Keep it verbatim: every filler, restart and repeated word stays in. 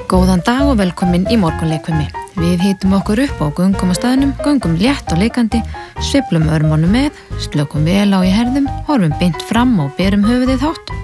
Góðan dag og velkomin í morgunleikfimi. Við hitum okkur upp á göngum á staðnum, göngum létt og leikandi, sveiflum örmónum með, slökum vel á í herðum, horfum beint fram og berum höfuðið hátt.